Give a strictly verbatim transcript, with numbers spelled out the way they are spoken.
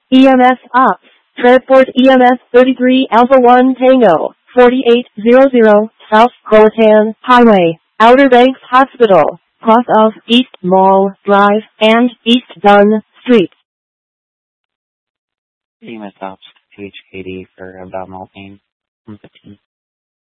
E M S Ops. Transport E M S thirty-three Alpha one Tango, forty-eight hundred, South Croatan Highway, Outer Banks Hospital, cross of East Mall Drive and East Dunn Street. E M S Ops to H K D for abdominal pain. one fifteen.